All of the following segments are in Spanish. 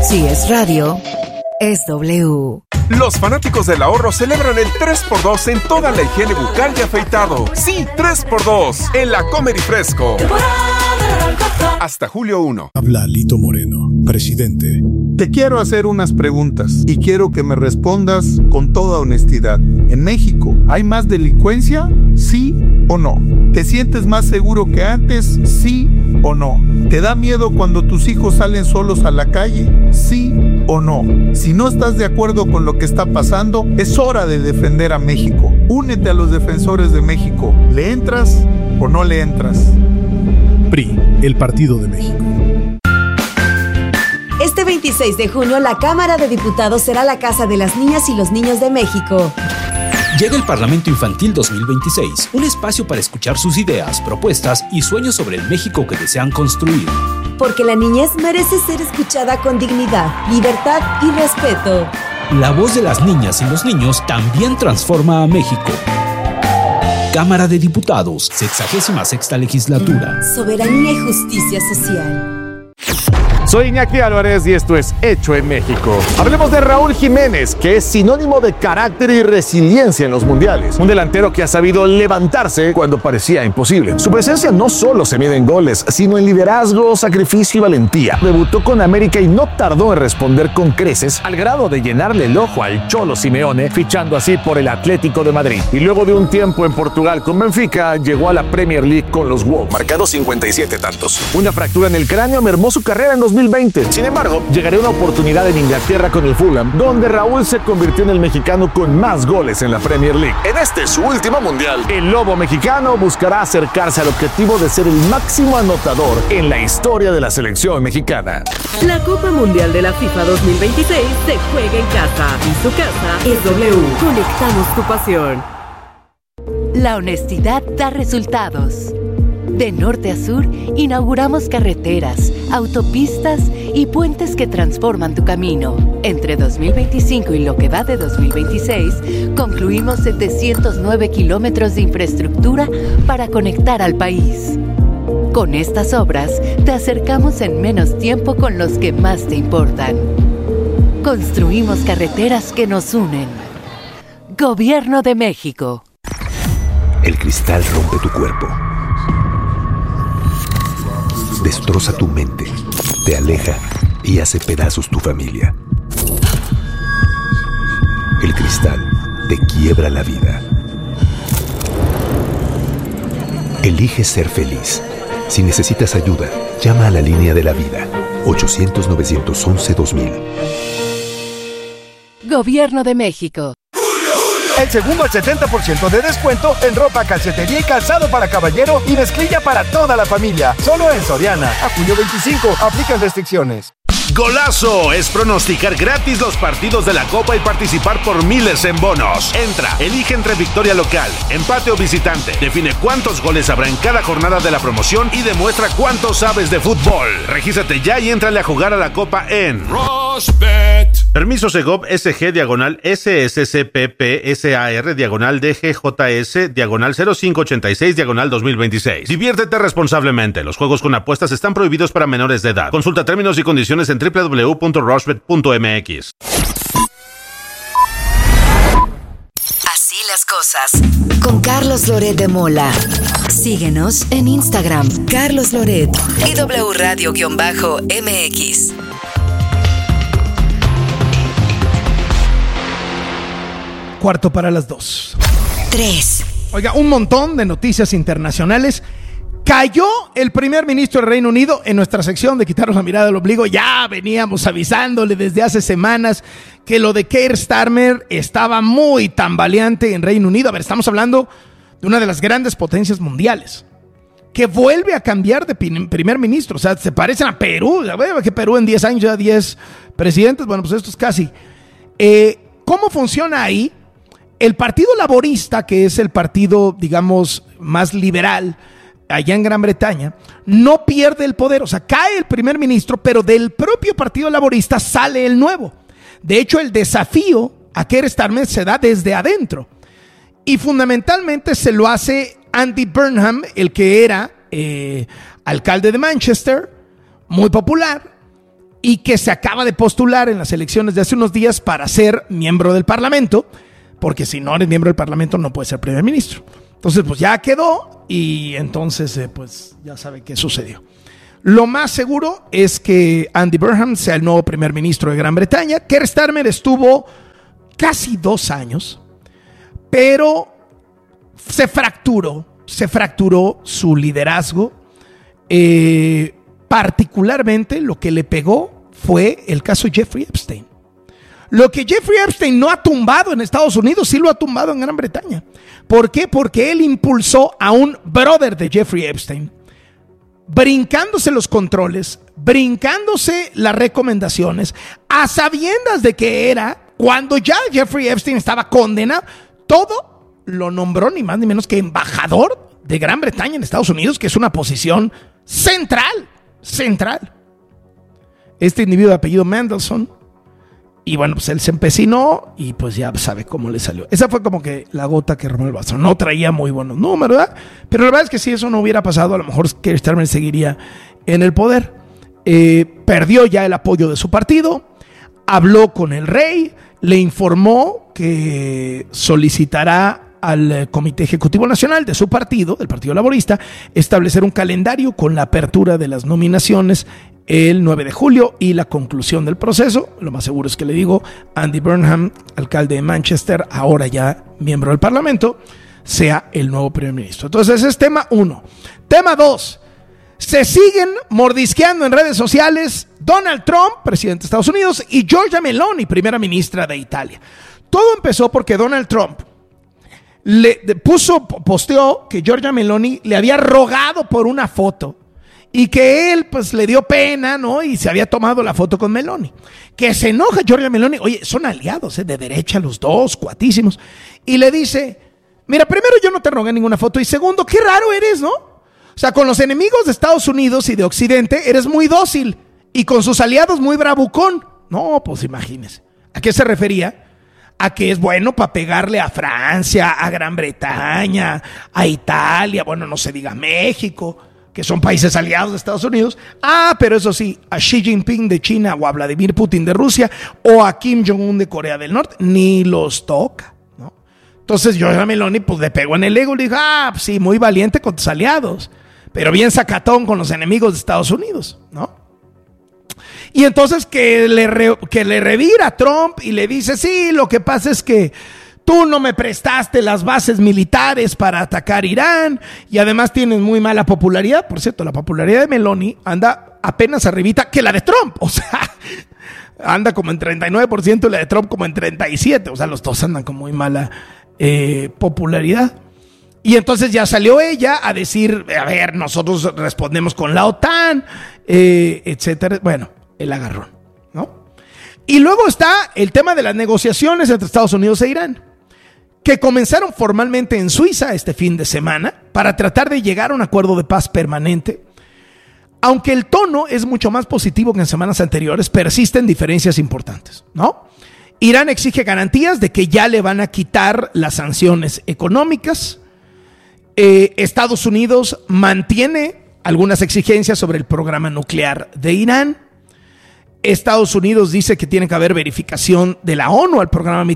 Si es radio, es W. Los fanáticos del ahorro celebran el 3x2 en toda la higiene bucal y afeitado. Sí, 3x2 en la Comer y Fresco. Hasta julio 1. Habla Lito Moreno, presidente. Te quiero hacer unas preguntas y quiero que me respondas con toda honestidad. ¿En México hay más delincuencia? ¿Sí o no? ¿Te sientes más seguro que antes? ¿Sí o no? ¿Te da miedo cuando tus hijos salen solos a la calle? ¿Sí o no? Si no estás de acuerdo con lo que está pasando, es hora de defender a México. Únete a los defensores de México. ¿Le entras o no le entras? PRI, el Partido de México. Este 26 de junio, la Cámara de Diputados será la casa de las niñas y los niños de México. Llega el Parlamento Infantil 2026, un espacio para escuchar sus ideas, propuestas y sueños sobre el México que desean construir. Porque la niñez merece ser escuchada con dignidad, libertad y respeto. La voz de las niñas y los niños también transforma a México. Cámara de Diputados, 66ª Legislatura. Soberanía y justicia social. Soy Iñaki Álvarez y esto es Hecho en México. Hablemos de Raúl Jiménez, que es sinónimo de carácter y resiliencia en los mundiales. Un delantero que ha sabido levantarse cuando parecía imposible. Su presencia no solo se mide en goles, sino en liderazgo, sacrificio y valentía. Debutó con América y no tardó en responder con creces, al grado de llenarle el ojo al Cholo Simeone, fichando así por el Atlético de Madrid. Y luego de un tiempo en Portugal con Benfica, llegó a la Premier League con los Wolves, marcando 57 tantos. Una fractura en el cráneo mermó su carrera en 2020. Sin embargo, llegaría una oportunidad en Inglaterra con el Fulham, donde Raúl se convirtió en el mexicano con más goles en la Premier League. En este, su último mundial, el Lobo mexicano buscará acercarse al objetivo de ser el máximo anotador en la historia de la selección mexicana. La Copa Mundial de la FIFA 2026 se juega en casa y su casa es W. Conectamos tu pasión. La honestidad da resultados. De norte a sur, inauguramos carreteras, autopistas y puentes que transforman tu camino. Entre 2025 y lo que va de 2026, concluimos 709 kilómetros de infraestructura para conectar al país. Con estas obras, te acercamos en menos tiempo con los que más te importan. Construimos carreteras que nos unen. Gobierno de México. El cristal rompe tu cuerpo. Destroza tu mente, te aleja y hace pedazos tu familia. El cristal te quiebra la vida. Elige ser feliz. Si necesitas ayuda, llama a la línea de la vida. 800-911-2000. Gobierno de México. El segundo al 70% de descuento en ropa, calcetería y calzado para caballero y mezclilla para toda la familia. Solo en Soriana. A julio 25. Aplican restricciones. Golazo es pronosticar gratis los partidos de la Copa y participar por miles en bonos. Entra, elige entre victoria local, empate o visitante. Define cuántos goles habrá en cada jornada de la promoción y demuestra cuánto sabes de fútbol. Regístrate ya y éntrale a jugar a la Copa en Rushbet. Permiso Segov SG diagonal SSCPP SAR diagonal DGJS diagonal 0586 diagonal 2026. Diviértete responsablemente. Los juegos con apuestas están prohibidos para menores de edad. Consulta términos y condiciones en www.rushbet.mx. Así las cosas. Con Carlos Loret de Mola. Síguenos en Instagram, Carlos Loret y W Radio-MX. Cuarto para las 2. 3. Oiga, un montón de noticias internacionales. Cayó el primer ministro del Reino Unido. En nuestra sección de Quitarnos la Mirada del Ombligo ya veníamos avisándole desde hace semanas que lo de Keir Starmer estaba muy tambaleante en Reino Unido. A ver, estamos hablando de una de las grandes potencias mundiales que vuelve a cambiar de primer ministro. O sea, se parecen a Perú. Que Perú en 10 años ya 10 presidentes. Bueno, pues esto es casi. ¿Cómo funciona ahí? El Partido Laborista, que es el partido, digamos, más liberal allá en Gran Bretaña, no pierde el poder. O sea, cae el primer ministro, pero del propio Partido Laborista sale el nuevo. De hecho, el desafío a Keir Starmer se da desde adentro. Y fundamentalmente se lo hace Andy Burnham, el que era alcalde de Manchester, muy popular, y que se acaba de postular en las elecciones de hace unos días para ser miembro del Parlamento, porque si no eres miembro del Parlamento no puedes ser primer ministro. Entonces, pues ya quedó y entonces, pues ya sabe qué sucedió. Lo más seguro es que Andy Burnham sea el nuevo primer ministro de Gran Bretaña. Keir Starmer estuvo casi 2 años, pero se fracturó su liderazgo. Particularmente lo que le pegó fue el caso Jeffrey Epstein. Lo que Jeffrey Epstein no ha tumbado en Estados Unidos, sí lo ha tumbado en Gran Bretaña. ¿Por qué? Porque él impulsó a un brother de Jeffrey Epstein, brincándose los controles, brincándose las recomendaciones, a sabiendas de que era, cuando ya Jeffrey Epstein estaba condenado, todo lo nombró ni más ni menos que embajador de Gran Bretaña en Estados Unidos, que es una posición central. Este individuo de apellido Mandelson, y bueno, pues él se empecinó y pues ya sabe cómo le salió. Esa fue como que la gota que rompió el vaso. No traía muy buenos números, ¿verdad? Pero la verdad es que si eso no hubiera pasado, a lo mejor Keir Starmer seguiría en el poder. Perdió ya el apoyo de su partido, habló con el rey, le informó que solicitará al Comité Ejecutivo Nacional de su partido, del Partido Laborista, establecer un calendario con la apertura de las nominaciones el 9 de julio y la conclusión del proceso. Lo más seguro es que le digo, Andy Burnham, alcalde de Manchester, ahora ya miembro del Parlamento, sea el nuevo primer ministro. Entonces ese es tema 1. Tema 2. Se siguen mordisqueando en redes sociales Donald Trump, presidente de Estados Unidos, y Giorgia Meloni, primera ministra de Italia. Todo empezó porque Donald Trump posteó que Giorgia Meloni le había rogado por una foto y que él pues le dio pena, ¿no? Y se había tomado la foto con Meloni. Que se enoja Giorgia Meloni. Oye, son aliados, de derecha los dos, cuatísimos. Y le dice, mira, primero yo no te rogué ninguna foto y segundo, qué raro eres, ¿no? O sea, con los enemigos de Estados Unidos y de Occidente eres muy dócil y con sus aliados muy bravucón. No, pues imagínese. ¿A qué se refería? A que es bueno para pegarle a Francia, a Gran Bretaña, a Italia, bueno, no se diga México, que son países aliados de Estados Unidos. Pero eso sí, a Xi Jinping de China o a Vladimir Putin de Rusia o a Kim Jong-un de Corea del Norte, ni los toca, ¿no? Entonces Giorgia Meloni pues le pegó en el ego y le dijo, pues sí, muy valiente con tus aliados, pero bien sacatón con los enemigos de Estados Unidos, ¿no? Y entonces que le revira a Trump y le dice, sí, lo que pasa es que tú no me prestaste las bases militares para atacar Irán y además tienes muy mala popularidad. Por cierto, la popularidad de Meloni anda apenas arribita que la de Trump. O sea, anda como en 39% y la de Trump como en 37%. O sea, los dos andan con muy mala popularidad. Y entonces ya salió ella a decir, a ver, nosotros respondemos con la OTAN, etcétera. Bueno, el agarrón, ¿no? Y luego está el tema de las negociaciones entre Estados Unidos e Irán, que comenzaron formalmente en Suiza este fin de semana para tratar de llegar a un acuerdo de paz permanente. Aunque el tono es mucho más positivo que en semanas anteriores, persisten diferencias importantes, ¿no? Irán exige garantías de que ya le van a quitar las sanciones económicas. Estados Unidos mantiene algunas exigencias sobre el programa nuclear de Irán. Estados Unidos dice que tiene que haber verificación de la ONU al programa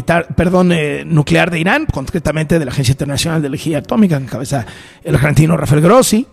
nuclear de Irán, concretamente de la Agencia Internacional de Energía Atómica, en cabeza el argentino Rafael Grossi.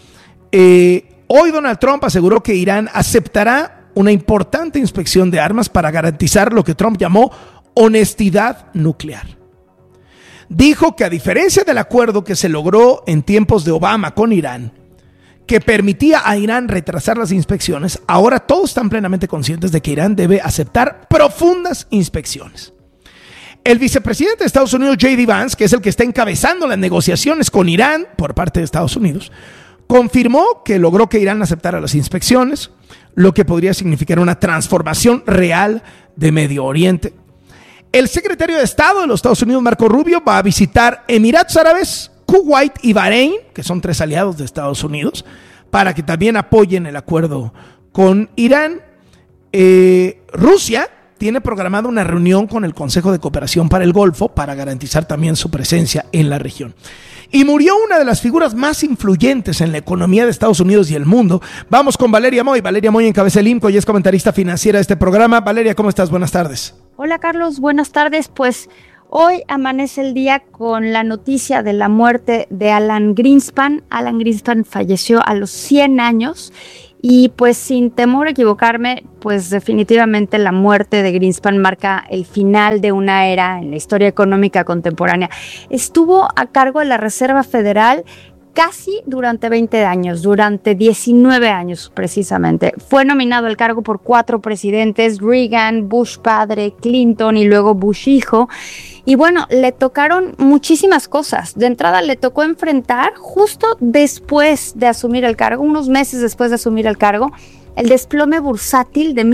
Hoy Donald Trump aseguró que Irán aceptará una importante inspección de armas para garantizar lo que Trump llamó honestidad nuclear. Dijo que a diferencia del acuerdo que se logró en tiempos de Obama con Irán, que permitía a Irán retrasar las inspecciones, ahora todos están plenamente conscientes de que Irán debe aceptar profundas inspecciones. El vicepresidente de Estados Unidos, J.D. Vance, que es el que está encabezando las negociaciones con Irán por parte de Estados Unidos, confirmó que logró que Irán aceptara las inspecciones, lo que podría significar una transformación real de Medio Oriente. El secretario de Estado de los Estados Unidos, Marco Rubio, va a visitar Emiratos Árabes, Kuwait y Bahrein, que son 3 aliados de Estados Unidos, para que también apoyen el acuerdo con Irán. Rusia tiene programada una reunión con el Consejo de Cooperación para el Golfo para garantizar también su presencia en la región. y murió una de las figuras más influyentes en la economía de Estados Unidos y el mundo. Vamos con Valeria Moy. Valeria Moy encabeza el IMCO y es comentarista financiera de este programa. Valeria, ¿cómo estás? Buenas tardes. Hola Carlos, buenas tardes. Pues hoy amanece el día con la noticia de la muerte de Alan Greenspan. Alan Greenspan falleció a los 100 años y pues sin temor a equivocarme, pues definitivamente la muerte de Greenspan marca el final de una era en la historia económica contemporánea. Estuvo a cargo de la Reserva Federal casi durante 20 años, durante 19 años precisamente. Fue nominado al cargo por 4 presidentes, Reagan, Bush padre, Clinton y luego Bush hijo. Y bueno, le tocaron muchísimas cosas. De entrada le tocó enfrentar justo después de asumir el cargo, unos meses después de asumir el cargo, el desplome bursátil de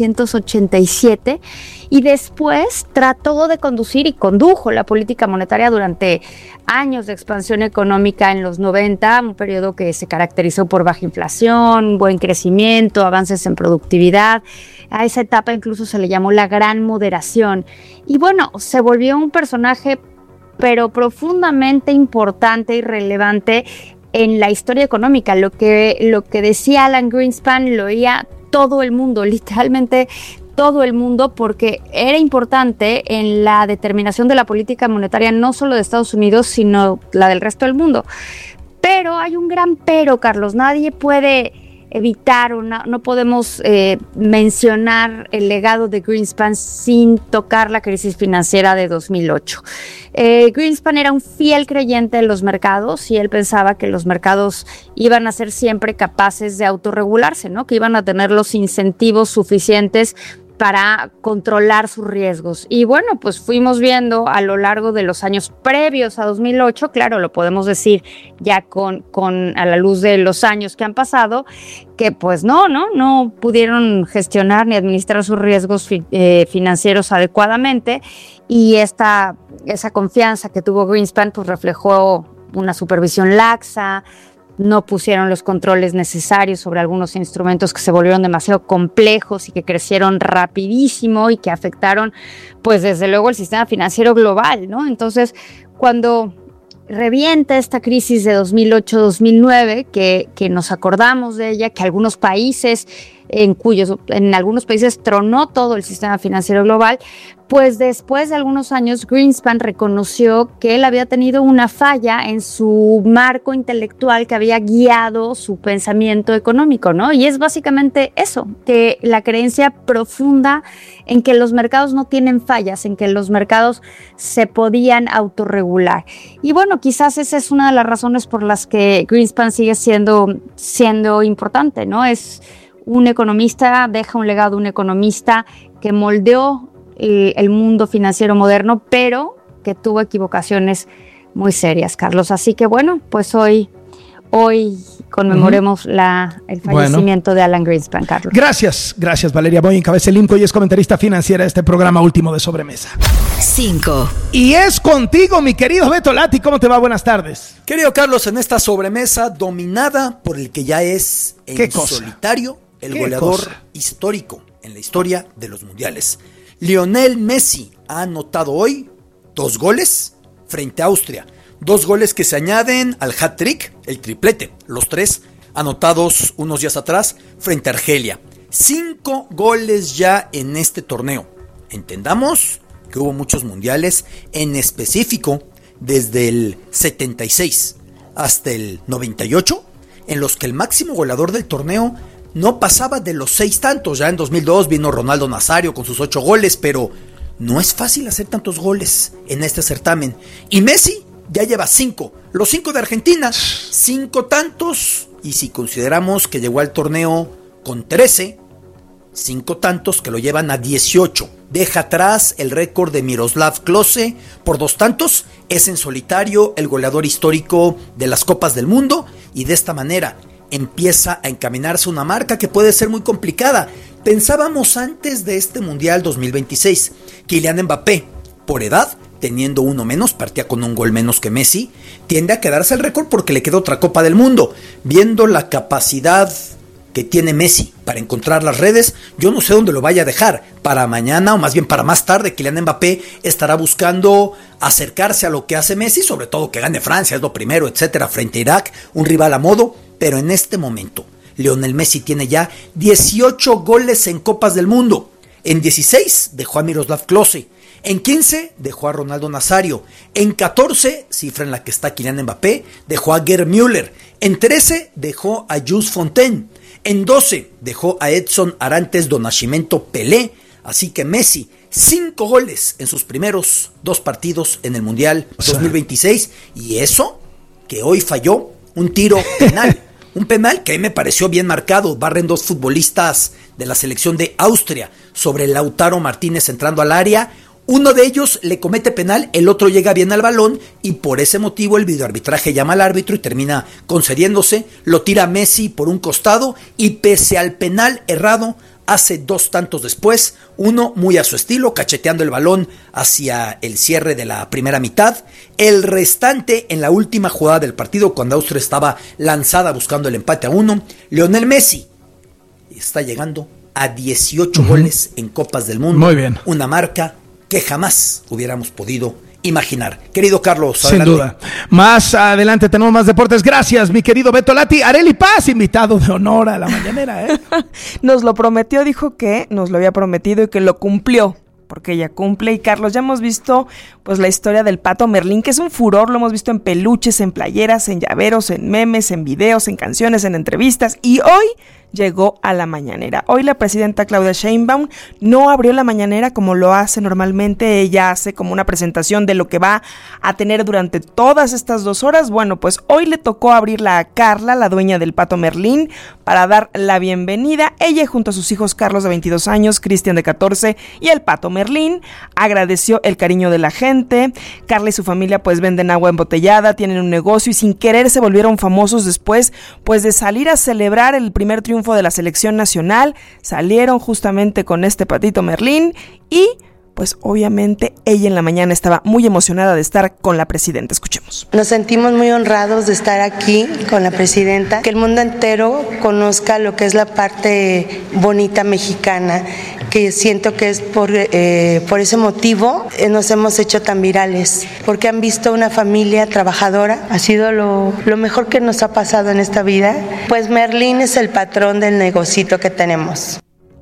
1987 y después trató de conducir y condujo la política monetaria durante años de expansión económica en los 90, un periodo que se caracterizó por baja inflación, buen crecimiento, avances en productividad. A esa etapa incluso se le llamó la gran moderación. Y bueno, se volvió un personaje pero profundamente importante y relevante en la historia económica. Lo que decía Alan Greenspan lo oía todo el mundo, literalmente todo el mundo, porque era importante en la determinación de la política monetaria no solo de Estados Unidos, sino la del resto del mundo. Pero hay un gran pero, Carlos, nadie puede evitar o no podemos mencionar el legado de Greenspan sin tocar la crisis financiera de 2008. Greenspan era un fiel creyente de los mercados y él pensaba que los mercados iban a ser siempre capaces de autorregularse, ¿no? Que iban a tener los incentivos suficientes para controlar sus riesgos. Y bueno, pues fuimos viendo a lo largo de los años previos a 2008, claro, lo podemos decir ya a la luz de los años que han pasado, que pues no pudieron gestionar ni administrar sus riesgos financieros adecuadamente, y esa confianza que tuvo Greenspan pues reflejó una supervisión laxa. No pusieron los controles necesarios sobre algunos instrumentos que se volvieron demasiado complejos y que crecieron rapidísimo y que afectaron, pues desde luego, el sistema financiero global, ¿no? Entonces, cuando revienta esta crisis de 2008-2009, que nos acordamos de ella, que algunos países, en algunos países tronó todo el sistema financiero global, pues después de algunos años Greenspan reconoció que él había tenido una falla en su marco intelectual que había guiado su pensamiento económico, ¿no? Y es básicamente eso, que la creencia profunda en que los mercados no tienen fallas, en que los mercados se podían autorregular. Y bueno, quizás esa es una de las razones por las que Greenspan sigue siendo importante, ¿no? Es un economista, deja un legado, un economista que moldeó el mundo financiero moderno, pero que tuvo equivocaciones muy serias, Carlos. Así que bueno, pues hoy conmemoremos el fallecimiento de Alan Greenspan, Carlos. Gracias Valeria Moy, encabeza el IMCO y es comentarista financiera de este programa último de Sobremesa. 5. Y es contigo, mi querido Beto Lati. ¿Cómo te va? Buenas tardes. Querido Carlos, en esta sobremesa dominada por el que ya es en solitario el goleador histórico en la historia de los mundiales. Lionel Messi ha anotado hoy 2 goles frente a Austria. 2 goles que se añaden al hat-trick, el triplete, los 3 anotados unos días atrás frente a Argelia. 5 goles ya en este torneo. Entendamos que hubo muchos mundiales, en específico desde el 76 hasta el 98, en los que el máximo goleador del torneo no pasaba de los 6 tantos. Ya en 2002 vino Ronaldo Nazario con sus 8 goles, pero no es fácil hacer tantos goles en este certamen. Y Messi ya lleva 5, los 5 de Argentina, 5 tantos, y si consideramos que llegó al torneo con 13, 5 tantos que lo llevan a 18. Deja atrás el récord de Miroslav Klose por 2 tantos, es en solitario el goleador histórico de las Copas del Mundo, y de esta manera empieza a encaminarse una marca que puede ser muy complicada. Pensábamos antes de este Mundial 2026, Kylian Mbappé, por edad, teniendo 1 menos, partía con 1 gol menos que Messi, tiende a quedarse el récord porque le queda otra Copa del Mundo. Viendo la capacidad que tiene Messi para encontrar las redes, yo no sé dónde lo vaya a dejar. Para mañana, o más bien para más tarde, Kylian Mbappé estará buscando acercarse a lo que hace Messi, sobre todo que gane Francia, es lo primero, etcétera, frente a Irak, un rival a modo, pero en este momento Lionel Messi tiene ya 18 goles en Copas del Mundo. En 16 dejó a Miroslav Klose, en 15 dejó a Ronaldo Nazario, en 14, cifra en la que está Kylian Mbappé, dejó a Gerd Müller, en 13 dejó a Jules Fontaine, en 12 dejó a Edson Arantes do Nascimento Pelé. Así que Messi, 5 goles en sus primeros 2 partidos en el Mundial 2026. Y eso, que hoy falló un tiro penal. Un penal que me pareció bien marcado. Barren 2 futbolistas de la selección de Austria sobre Lautaro Martínez entrando al área. Uno de ellos le comete penal, el otro llega bien al balón y por ese motivo el videoarbitraje llama al árbitro y termina concediéndose. Lo tira Messi por un costado y pese al penal errado, hace 2 tantos después, uno muy a su estilo, cacheteando el balón hacia el cierre de la primera mitad, el restante en la última jugada del partido cuando Austria estaba lanzada buscando el empate a 1, Lionel Messi está llegando a 18 goles en Copas del Mundo. Muy bien. Una marca que jamás hubiéramos podido imaginar. Querido Carlos, adelante. Sin duda. Más adelante tenemos más deportes. Gracias, mi querido Beto Lati. Arely Paz, invitado de honor a la mañanera, ¿eh? Nos lo prometió, dijo que nos lo había prometido y que lo cumplió, porque ella cumple. Y Carlos, ya hemos visto pues la historia del Pato Merlín, que es un furor, lo hemos visto en peluches, en playeras, en llaveros, en memes, en videos, en canciones, en entrevistas, y hoy llegó a la mañanera. Hoy la presidenta Claudia Sheinbaum no abrió la mañanera como lo hace normalmente. Ella hace como una presentación de lo que va a tener durante todas estas 2 horas. Bueno, pues hoy le tocó abrirla a Carla, la dueña del Pato Merlín, para dar la bienvenida. Ella junto a sus hijos Carlos de 22 años, Cristian de 14 y el Pato Merlín agradeció el cariño de la gente. Carla y su familia pues venden agua embotellada, tienen un negocio y sin querer se volvieron famosos después pues de salir a celebrar el primer triunfo de la selección nacional. Salieron justamente con este Patito Merlín y pues obviamente ella en la mañana estaba muy emocionada de estar con la presidenta. Escuchemos. Nos sentimos muy honrados de estar aquí con la presidenta, que el mundo entero conozca lo que es la parte bonita mexicana, que siento que es por ese motivo nos hemos hecho tan virales, porque han visto una familia trabajadora. Ha sido lo mejor que nos ha pasado en esta vida. Pues Merlín es el patrón del negocito que tenemos.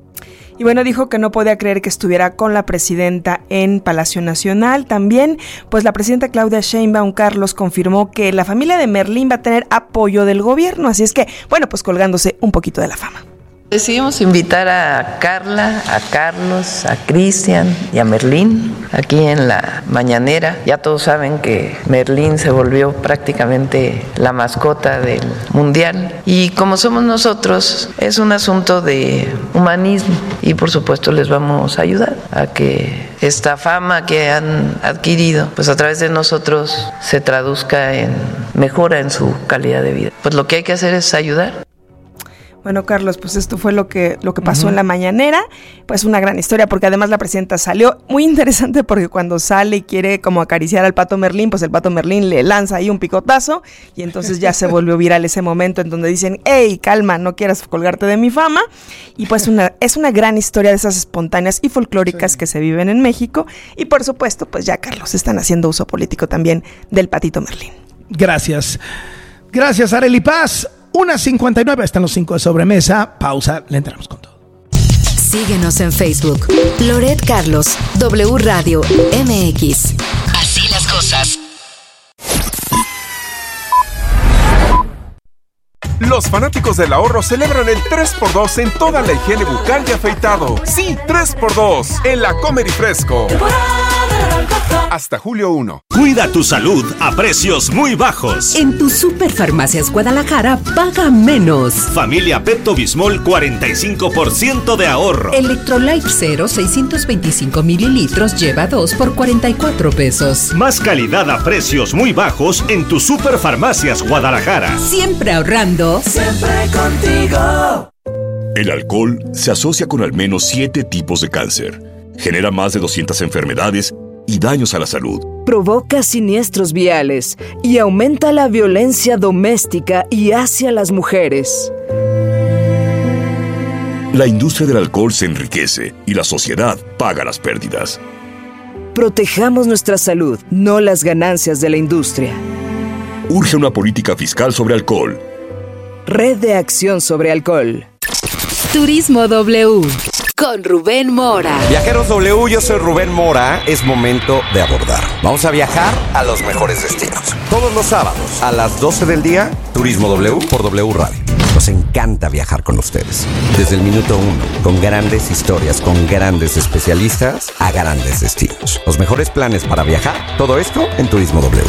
Y bueno, dijo que no podía creer que estuviera con la presidenta en Palacio Nacional. También, pues la presidenta Claudia Sheinbaum, Carlos, confirmó que la familia de Merlín va a tener apoyo del gobierno. Así es que, bueno, pues colgándose un poquito de la fama. Decidimos invitar a Carla, a Carlos, a Cristian y a Merlín aquí en la mañanera. Ya todos saben que Merlín se volvió prácticamente la mascota del mundial y como somos nosotros es un asunto de humanismo y por supuesto les vamos a ayudar a que esta fama que han adquirido pues a través de nosotros se traduzca en mejora en su calidad de vida. Pues lo que hay que hacer es ayudar. Bueno, Carlos, pues esto fue lo que pasó en la mañanera, pues una gran historia, porque además la presidenta salió muy interesante porque cuando sale y quiere como acariciar al Pato Merlín, pues el Pato Merlín le lanza ahí un picotazo y entonces ya se volvió viral ese momento en donde dicen, hey, calma, no quieras colgarte de mi fama, y pues es una gran historia de esas espontáneas y folclóricas que se viven en México, y por supuesto, pues ya, Carlos, están haciendo uso político también del Patito Merlín. Gracias, Arely Paz. 1:59, están los 5 de sobremesa. Pausa, le entramos con todo. Síguenos en Facebook. Loret Carlos, W Radio MX. Así las cosas. Los fanáticos del ahorro celebran el 3x2 en toda la higiene bucal y afeitado. Sí, 3x2 en la Comer y Fresco. Hasta julio 1. Cuida tu salud a precios muy bajos. En tu Superfarmacias Guadalajara, paga menos. Familia Pepto Bismol, 45% de ahorro. Electrolyte 0, 625 mililitros, lleva 2 por 44 pesos. Más calidad a precios muy bajos en tu Superfarmacias Guadalajara. Siempre ahorrando. Siempre contigo. El alcohol se asocia con al menos 7 tipos de cáncer. Genera más de 200 enfermedades y daños a la salud. Provoca siniestros viales y aumenta la violencia doméstica y hacia las mujeres. La industria del alcohol se enriquece y la sociedad paga las pérdidas. Protejamos nuestra salud, no las ganancias de la industria. Urge una política fiscal sobre alcohol. Red de Acción sobre Alcohol. Turismo W con Rubén Mora. Viajeros W, yo soy Rubén Mora. Es momento de abordar. Vamos a viajar a los mejores destinos. Todos los sábados a las 12 del día, Turismo W por W Radio. Nos encanta viajar con ustedes. Desde el minuto 1, con grandes historias, con grandes especialistas a grandes destinos. Los mejores planes para viajar, todo esto en Turismo W.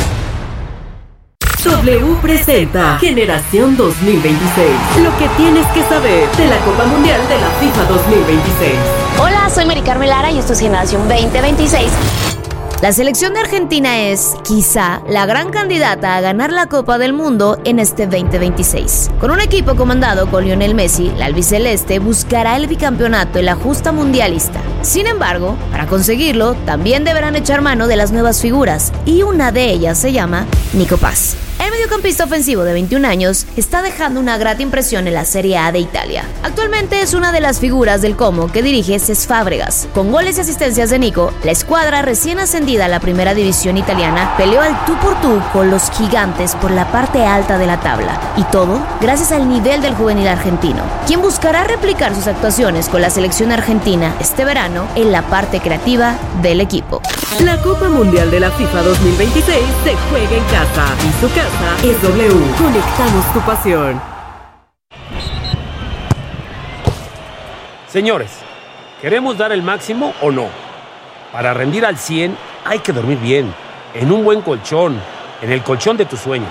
W presenta Generación 2026. Lo que tienes que saber de la Copa Mundial de la FIFA 2026. Hola, soy Mari Carmen Lara y esto es Generación 2026. La selección de Argentina es, quizá, la gran candidata a ganar la Copa del Mundo en este 2026. Con un equipo comandado con Lionel Messi, la albiceleste buscará el bicampeonato en la justa mundialista. Sin embargo, para conseguirlo, también deberán echar mano de las nuevas figuras, y una de ellas se llama Nico Paz. El mediocampista ofensivo de 21 años está dejando una grata impresión en la Serie A de Italia. Actualmente es una de las figuras del Como que dirige Cesc Fábregas. Con goles y asistencias de Nico, la escuadra recién ascendida a la primera división italiana peleó al tú por tú con los gigantes por la parte alta de la tabla. Y todo gracias al nivel del juvenil argentino, quien buscará replicar sus actuaciones con la selección argentina este verano en la parte creativa del equipo. La Copa Mundial de la FIFA 2026 se juega en casa y su casa es W. Conectamos tu pasión. Señores, ¿queremos dar el máximo o no? Para rendir al 100 hay que dormir bien, en un buen colchón, en el colchón de tus sueños.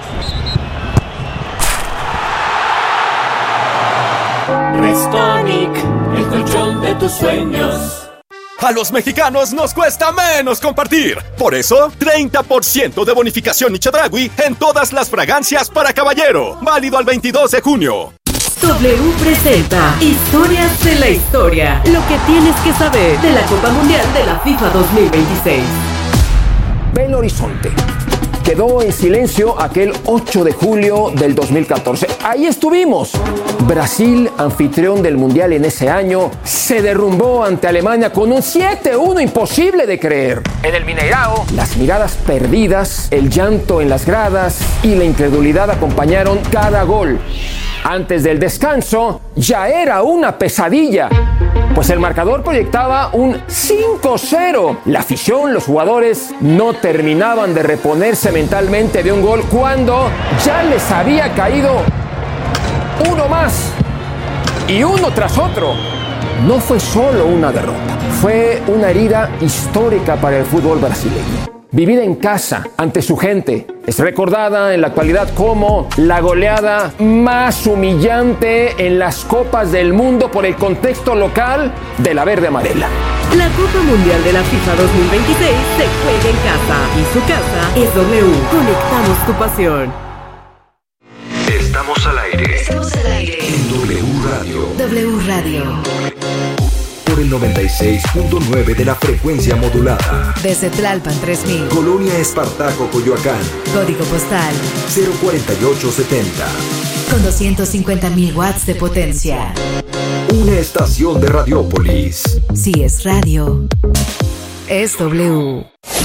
Restonic, el colchón de tus sueños. A los mexicanos nos cuesta menos compartir. Por eso, 30% de bonificación y Chedraui en todas las fragancias para caballero. Válido al 22 de junio. W presenta Historias de la Historia. Lo que tienes que saber de la Copa Mundial de la FIFA 2026. Belo Horizonte. Quedó en silencio aquel 8 de julio del 2014. Ahí estuvimos. Brasil, anfitrión del Mundial en ese año, se derrumbó ante Alemania con un 7-1 imposible de creer. En el Mineirao, las miradas perdidas, el llanto en las gradas y la incredulidad acompañaron cada gol. Antes del descanso, ya era una pesadilla, pues el marcador proyectaba un 5-0. La afición, los jugadores, no terminaban de reponerse mentalmente de un gol cuando ya les había caído uno más y uno tras otro. No fue solo una derrota, fue una herida histórica para el fútbol brasileño. Vivida en casa, ante su gente, es recordada en la actualidad como la goleada más humillante en las Copas del Mundo por el contexto local de la verde amarela. La Copa Mundial de la FIFA 2026 se juega en casa y su casa es W. Conectamos tu pasión. Estamos al aire. Estamos al aire. En W Radio. W Radio. Por el 96.9 de la frecuencia modulada. Desde Tlalpan 3000. Colonia Espartaco, Coyoacán. Código postal 04870. Con 250.000 watts de potencia. Una estación de Radiópolis. Si es radio, es W.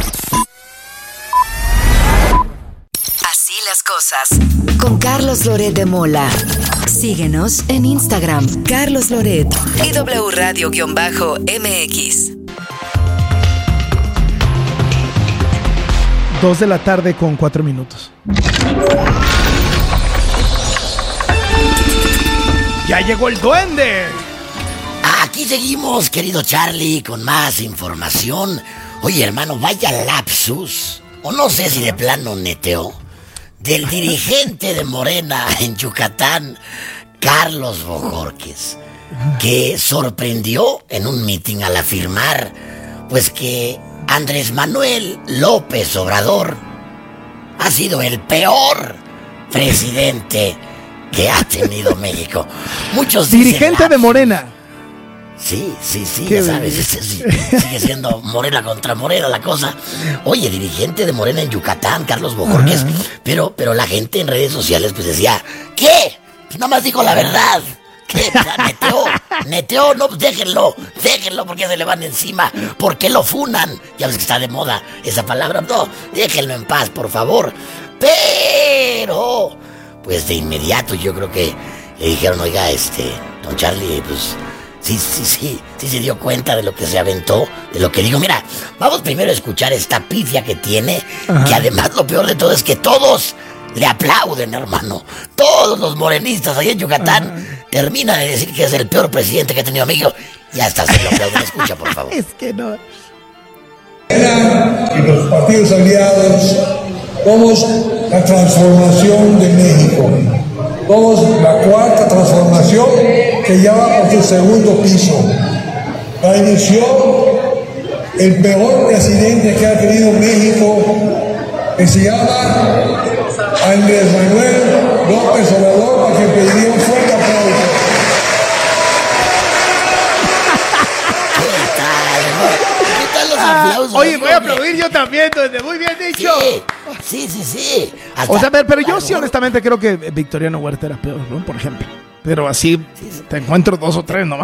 Así las cosas. Con Carlos Loret de Mola. Síguenos en Instagram, Carlos Loret y W Radio-MX. 2 de la tarde con 4 minutos. ¡Ya llegó el duende! Aquí seguimos, querido Charlie, con más información. Oye, hermano, vaya lapsus, o no sé si de plano neteó, del dirigente de Morena en Yucatán, Carlos Bojorquez, que sorprendió en un mitin al afirmar, pues, que Andrés Manuel López Obrador ha sido el peor presidente que ha tenido México. Muchos dicen dirigente de Morena. Sí, ya sabes, sigue siendo Morena contra Morena la cosa. Oye, dirigente de Morena en Yucatán, Carlos Bojorquez, pero la gente en redes sociales pues decía, ¿qué? Pues nada más dijo la verdad. ¿Qué? Neteó, no, déjenlo, porque se le van encima. ¿Por qué lo funan? Ya ves que está de moda esa palabra. No, déjenlo en paz, por favor. Pero, pues de inmediato yo creo que le dijeron, oiga, don Charlie, pues sí se dio cuenta de lo que se aventó, de lo que digo. Mira, vamos primero a escuchar esta pifia que tiene, que además lo peor de todo es que todos le aplauden, hermano. Todos los morenistas ahí en Yucatán terminan de decir que es el peor presidente que ha tenido amigo. Y hasta se lo aplauden. Escucha, por favor. Es que no. Y los partidos aliados somos la transformación de México. Somos la cuarta transformación que ya va por su segundo piso. La inició el peor presidente que ha tenido México, que se llama Andrés Manuel López Obrador, a quien pediría un fuerte aplauso. ¿Qué tal los aplausos? Oye, voy a aplaudir yo también, muy bien dicho. Sí. O sea, pero yo sí honestamente creo que Victoriano Huerta era peor, ¿no? Por ejemplo. Pero así te encuentro 2 o 3 nomás.